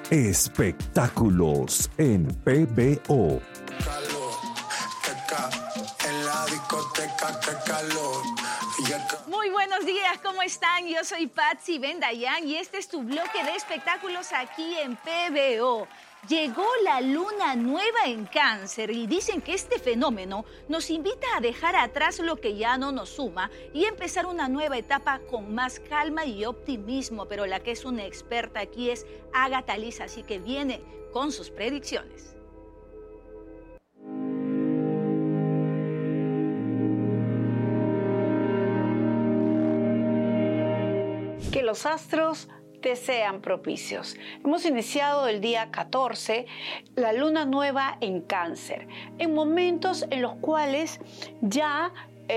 Espectáculos en PBO. Muy buenos días, ¿cómo están? Yo soy Patsy Bendayan y este es tu bloque de espectáculos aquí en PBO. Llegó la luna nueva en Cáncer y dicen que este fenómeno nos invita a dejar atrás lo que ya no nos suma y empezar una nueva etapa con más calma y optimismo. Pero la que es una experta aquí es Agatha Liz, así que viene con sus predicciones. Que los astros te sean propicios. Hemos iniciado el día 14, la luna nueva en Cáncer, en momentos en los cuales ya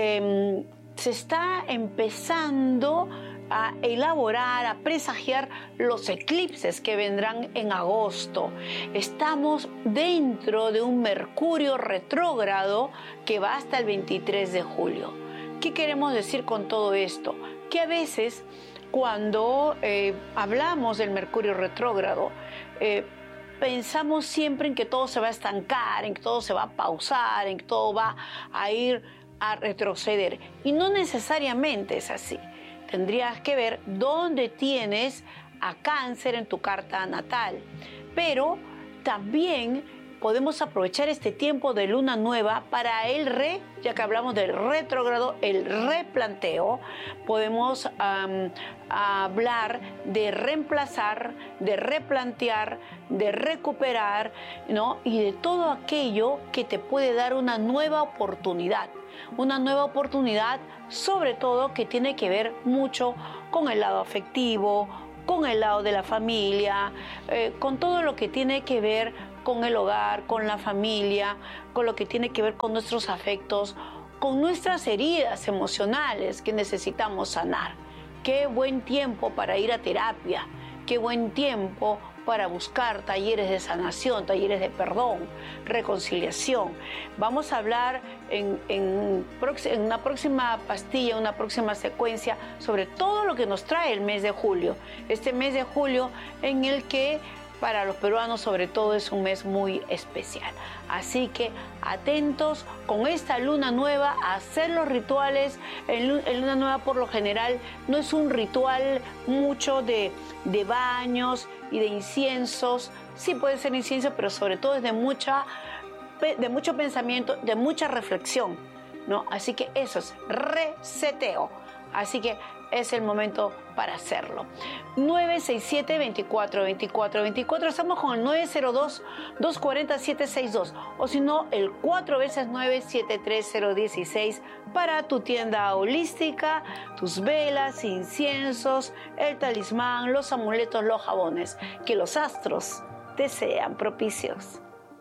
se está empezando a elaborar, a presagiar los eclipses que vendrán en agosto. Estamos dentro de un Mercurio retrógrado que va hasta el 23 de julio. ¿Qué queremos decir con todo esto? Que a veces cuando hablamos del Mercurio retrógrado, pensamos siempre en que todo se va a estancar, en que todo se va a pausar, en que todo va a ir a retroceder. Y no necesariamente es así. Tendrías que ver dónde tienes a Cáncer en tu carta natal. Pero también podemos aprovechar este tiempo de luna nueva para ya que hablamos del retrógrado, el replanteo. Podemos hablar de reemplazar, de replantear, de recuperar, ¿no? Y de todo aquello que te puede dar una nueva oportunidad. Una nueva oportunidad, sobre todo, que tiene que ver mucho con el lado afectivo, con el lado de la familia, con todo lo que tiene que ver con el hogar, con la familia, con lo que tiene que ver con nuestros afectos, con nuestras heridas emocionales que necesitamos sanar. Qué buen tiempo para ir a terapia, qué buen tiempo para buscar talleres de sanación, talleres de perdón, reconciliación. Vamos a hablar en una próxima pastilla, una próxima secuencia sobre todo lo que nos trae el mes de julio. Este mes de julio en el que para los peruanos sobre todo es un mes muy especial. Así que atentos con esta luna nueva a hacer los rituales. En luna nueva por lo general no es un ritual mucho de baños y de inciensos. Sí puede ser incienso, pero sobre todo es de mucho pensamiento, de mucha reflexión, ¿no? Así que eso es reseteo. Así que es el momento para hacerlo. 967-242424. Estamos con el 902-240-762. O si no, el 4 veces 973-016 para tu tienda holística, tus velas, inciensos, el talismán, los amuletos, los jabones. Que los astros te sean propicios.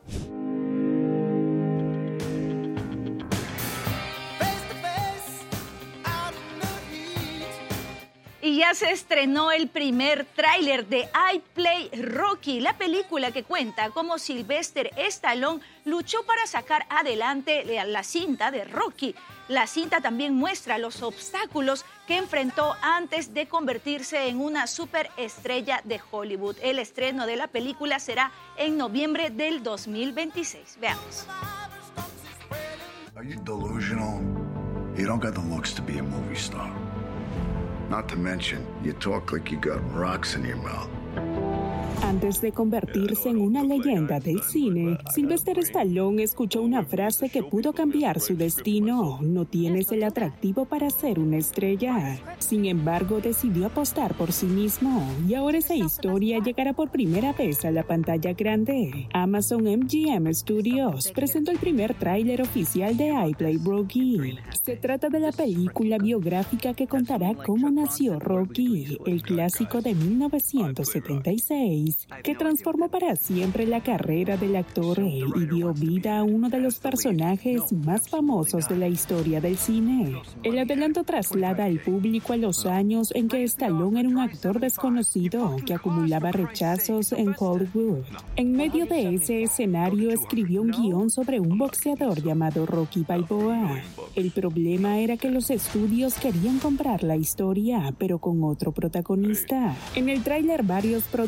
Y ya se estrenó el primer tráiler de I Play Rocky, la película que cuenta cómo Sylvester Stallone luchó para sacar adelante la cinta de Rocky. La cinta también muestra los obstáculos que enfrentó antes de convertirse en una superestrella de Hollywood. El estreno de la película será en noviembre del 2026. Veamos. Are you delusional? You don't got the looks to be a movie star. Not to mention, you talk like you got rocks in your mouth. Antes de convertirse en una leyenda del cine, Sylvester Stallone escuchó una frase que pudo cambiar su destino: no tienes el atractivo para ser una estrella. Sin embargo, decidió apostar por sí mismo y ahora esa historia llegará por primera vez a la pantalla grande. Amazon MGM Studios presentó el primer tráiler oficial de I Play Rocky. Se trata de la película biográfica que contará cómo nació Rocky, el clásico de 1976, que transformó para siempre la carrera del actor y dio vida a uno de los personajes más famosos de la historia del cine. El adelanto traslada al público a los años en que Stallone era un actor desconocido que acumulaba rechazos en Hollywood. En medio de ese escenario escribió un guión sobre un boxeador llamado Rocky Balboa. El problema era que los estudios querían comprar la historia, pero con otro protagonista. En el tráiler varios productores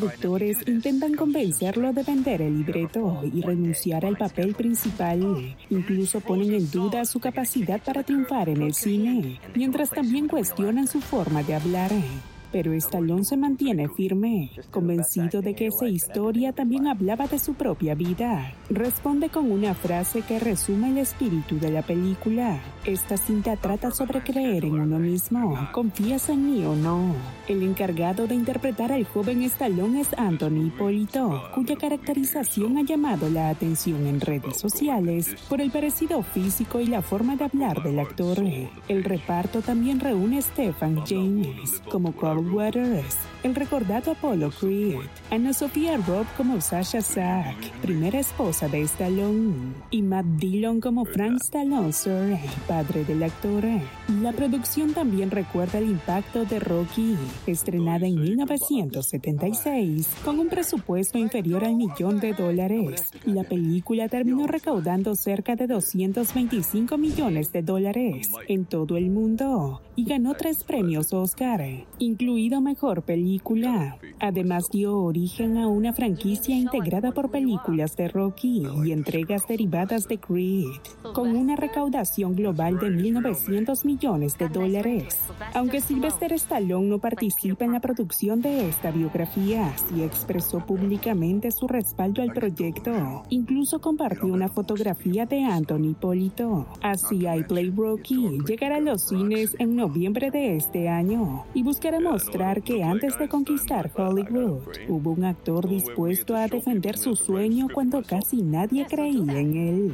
padres intentan convencerlo de vender el libreto y renunciar al papel principal. Incluso ponen en duda su capacidad para triunfar en el cine, mientras también cuestionan su forma de hablar. Pero Stallone se mantiene firme, convencido de que esa historia también hablaba de su propia vida. Responde con una frase que resume el espíritu de la película. Esta cinta trata sobre creer en uno mismo. ¿Confías en mí o no? El encargado de interpretar al joven Stallone es Anthony Ippolito, cuya caracterización ha llamado la atención en redes sociales por el parecido físico y la forma de hablar del actor. El reparto también reúne a Stephen James como Carl Weathers, el recordado Apollo Creed, Anna Sophia Robb como Sasha Zack, primera esposa de Stallone, y Matt Dillon como Frank Stallone Sr., padre del actor. La producción también recuerda el impacto de Rocky, estrenada en 1976, con un presupuesto inferior al $1 millón. La película terminó recaudando cerca de $225 millones en todo el mundo y ganó 3 premios Oscar, incluido Mejor Película. Además dio origen a una franquicia integrada por películas de Rocky y entregas derivadas de Creed, con una recaudación global de $1.900 millones. Aunque Sylvester Stallone no participa en la producción de esta biografía, sí expresó públicamente su respaldo al proyecto. Incluso compartió una fotografía de Anthony Ippolito. Así, I Play Rocky llegará a los cines en noviembre de este año y buscará mostrar que antes de conquistar Hollywood, hubo un actor dispuesto a defender su sueño cuando casi nadie creía en él.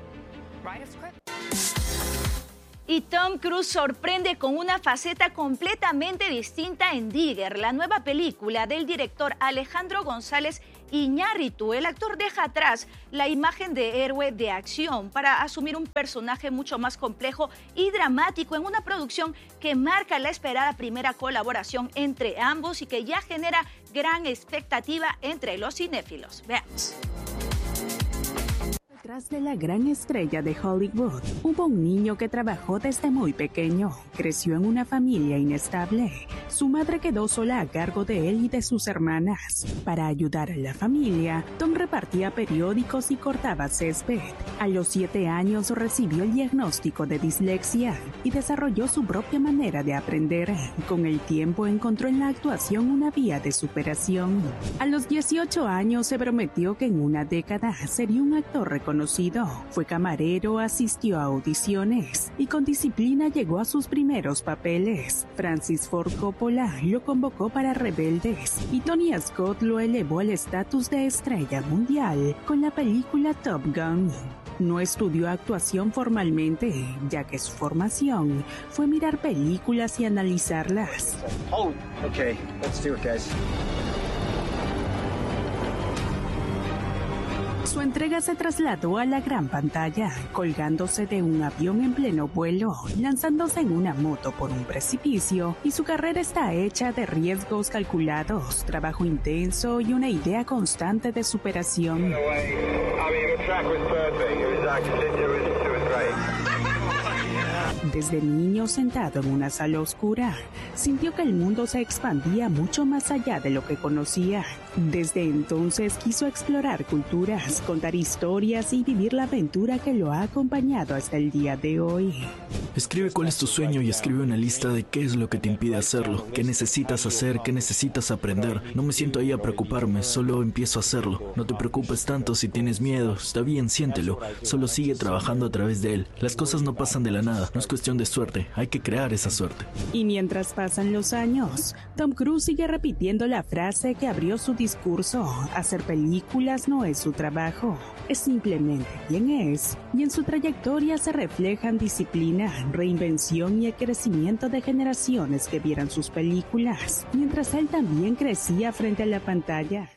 Y Tom Cruise sorprende con una faceta completamente distinta en Digger, la nueva película del director Alejandro González Iñárritu. El actor deja atrás la imagen de héroe de acción para asumir un personaje mucho más complejo y dramático en una producción que marca la esperada primera colaboración entre ambos y que ya genera gran expectativa entre los cinéfilos. Veamos. Detrás de la gran estrella de Hollywood, hubo un niño que trabajó desde muy pequeño. Creció en una familia inestable. Su madre quedó sola a cargo de él y de sus hermanas. Para ayudar a la familia, Tom repartía periódicos y cortaba césped. A los 7 años recibió el diagnóstico de dislexia y desarrolló su propia manera de aprender. Con el tiempo encontró en la actuación una vía de superación. A los 18 años se prometió que en una década sería un actor reconocido. Fue camarero, asistió a audiciones y con disciplina llegó a sus primeros papeles. Francis Ford Coppola lo convocó para Rebeldes y Tony Scott lo elevó al estatus de estrella mundial con la película Top Gun. No estudió actuación formalmente, ya que su formación fue mirar películas y analizarlas. Oh, okay, let's do it, guys. Su entrega se trasladó a la gran pantalla, colgándose de un avión en pleno vuelo, lanzándose en una moto por un precipicio, y su carrera está hecha de riesgos calculados, trabajo intenso y una idea constante de superación. Desde niño, sentado en una sala oscura, sintió que el mundo se expandía mucho más allá de lo que conocía. Desde entonces quiso explorar culturas, contar historias y vivir la aventura que lo ha acompañado hasta el día de hoy. Escribe cuál es tu sueño y escribe una lista de qué es lo que te impide hacerlo, qué necesitas hacer, qué necesitas aprender. No me siento ahí a preocuparme, solo empiezo a hacerlo. No te preocupes tanto si tienes miedo, está bien, siéntelo, solo sigue trabajando a través de él. Las cosas no pasan de la nada, no es cuestión de suerte, hay que crear esa suerte. Y mientras pasan los años, Tom Cruise sigue repitiendo la frase que abrió su discurso: hacer películas no es su trabajo, es simplemente quien es, y en su trayectoria se reflejan disciplina, reinvención y el crecimiento de generaciones que vieran sus películas, mientras él también crecía frente a la pantalla.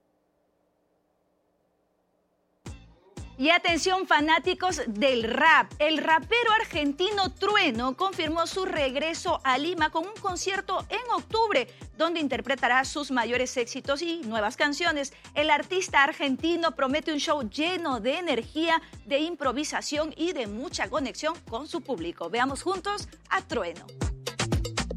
Y atención, fanáticos del rap. El rapero argentino Trueno confirmó su regreso a Lima con un concierto en octubre, donde interpretará sus mayores éxitos y nuevas canciones. El artista argentino promete un show lleno de energía, de improvisación y de mucha conexión con su público. Veamos juntos a Trueno.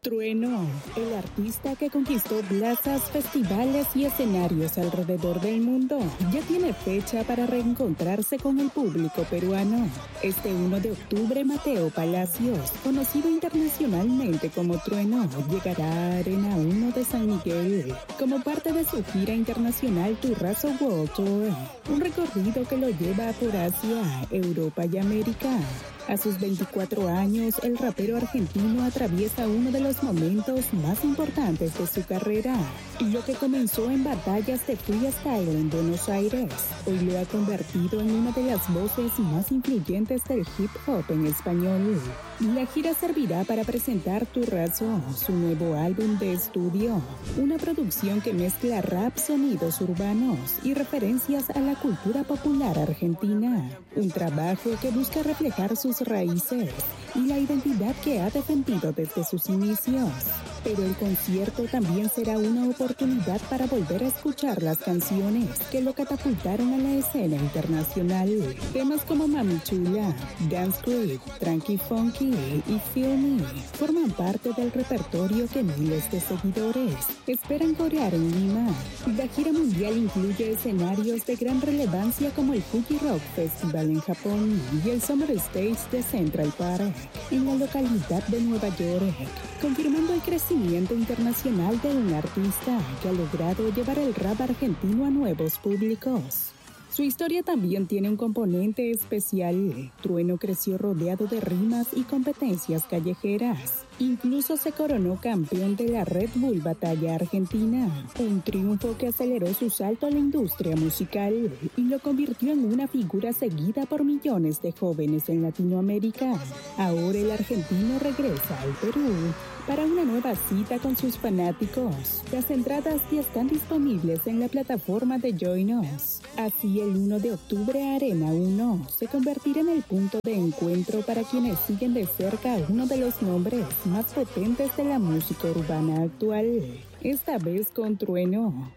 Trueno, el artista que conquistó plazas, festivales y escenarios alrededor del mundo, ya tiene fecha para reencontrarse con el público peruano. Este 1 de octubre, Mateo Palacios, conocido internacionalmente como Trueno, llegará a Arena 1 de San Miguel como parte de su gira internacional Turrazo World Tour, un recorrido que lo lleva por Asia, Europa y América. A sus 24 años, el rapero argentino atraviesa uno de los momentos más importantes de su carrera. Lo que comenzó en batallas de freestyle en Buenos Aires, hoy lo ha convertido en una de las voces más influyentes del hip hop en español. La gira servirá para presentar Turrazo, su nuevo álbum de estudio, una producción que mezcla rap, sonidos urbanos y referencias a la cultura popular argentina. Un trabajo que busca reflejar sus raíces y la identidad que ha defendido desde sus inicios. Pero el concierto también será una oportunidad para volver a escuchar las canciones que lo catapultaron a la escena internacional. Temas como Mami Chula, Dance Creep, Tranqui Funky y Feel Me forman parte del repertorio que miles de seguidores esperan corear en Lima. La gira mundial incluye escenarios de gran relevancia como el Fuji Rock Festival en Japón y el Summer Stage de Central Park en la localidad de Nueva York, confirmando el crecimiento internacional de un artista que ha logrado llevar el rap argentino a nuevos públicos. Su historia también tiene un componente especial. Trueno creció rodeado de rimas y competencias callejeras. Incluso se coronó campeón de la Red Bull Batalla Argentina, un triunfo que aceleró su salto a la industria musical y lo convirtió en una figura seguida por millones de jóvenes en Latinoamérica. Ahora el argentino regresa al Perú para una nueva cita con sus fanáticos. Las entradas ya están disponibles en la plataforma de Join Us. Así, el 1 de octubre, Arena 1 se convertirá en el punto de encuentro para quienes siguen de cerca a uno de los nombres más potentes de la música urbana actual, esta vez con Trueno.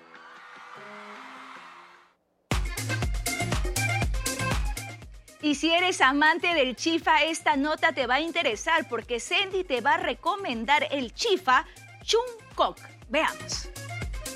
Y si eres amante del chifa, esta nota te va a interesar porque Sandy te va a recomendar el chifa Chung Kok. Veamos.